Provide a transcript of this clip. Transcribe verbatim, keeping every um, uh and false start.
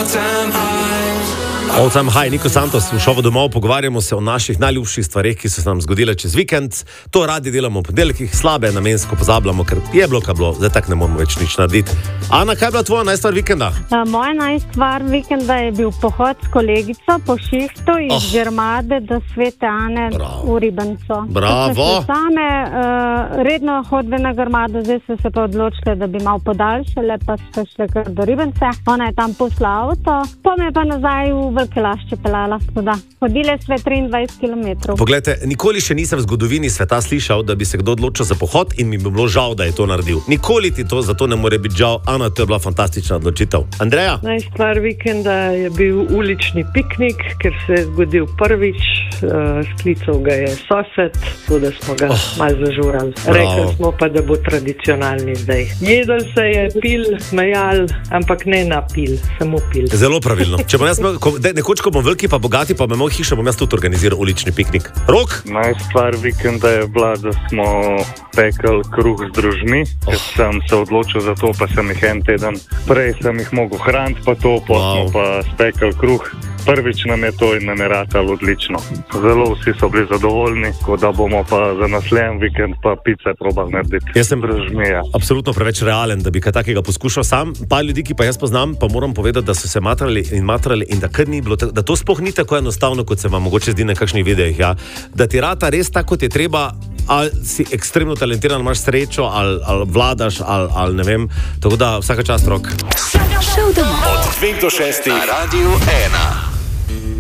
All Time High, Niko Santos, v šovu Domov, pogovarjamo se o naših najljubših stvareh, ki so se nam zgodile čez vikend. To radi delamo v ponedeljkih, slabe namensko pozabljamo, ker je bilo, kaj bilo, zdaj tak ne moramo več nič narediti. Ana, kaj je bila tvoja najstvar vikenda? Uh, moja najstvar vikenda je bil pohod s kolegico po šihtu iz oh. Grmade do Svete Ane Bravo. v Ribenco. Bravo! Same uh, redno hodve na Grmado, zdaj so se pa odločile, da bi malo podaljšale, pa so šle kar do Ribence. Ona je tam posla avto, pa me pa nazaj v Velike Lašče pelala. Hodile sve triindvajset kilometrov. Poglejte, nikoli še nisem v zgodovini sveta slišal, da bi se kdo odločil za pohod in mi bi bilo žal, da je to naredil. Nikoli ti to, zato ne more biti žal. Ana, to je bila fantastična odločitev. Andreja? Najstvar vikenda je bil ulični piknik, ker se je zgodil prvič. Uh, sklical ga je sosed, tako da smo ga oh, malo zažurali. Rekli smo pa, da bo tradicionalni zdaj. Jedel se je, pil, smejal, ampak ne na pil, samo pil. Zelo pravilno. Če bom jaz, ko, de, nekoč, ko bom veliki pa bogati, pa me moj hiša, bom jaz tudi organiziral ulični piknik. Rok? Najstvar vikenda je bila, da smo pekli kruh z družmi, oh. ker sem se odločil za to, pa sem jih en teden prej sem jih mogel hraniti, pa to, pa wow. smo pa spekli kruh. Prvič nam je to in nam je ratalo odlično. Zelo vsi so bili zadovoljni, tako da bomo pa za naslednji vikend pa pice probali narediti. Jaz sem Držmija. absolutno preveč realen, da bi kaj takega poskušal sam. Pa ljudi, ki pa jaz poznam, pa moram povedati, da so se matrali in matrali in da kar ni bilo, da to sploh ni tako enostavno, kot se vam mogoče zdi na kakšnih videih, ja. Da ti rata res tako, kot je treba, ali si ekstremno talentiran, imaš srečo, ali, ali vladaš, ali, ali ne vem. Tako da vsaka čast, Rok. Šel domov. Od dveh do šestih na Radiu ena.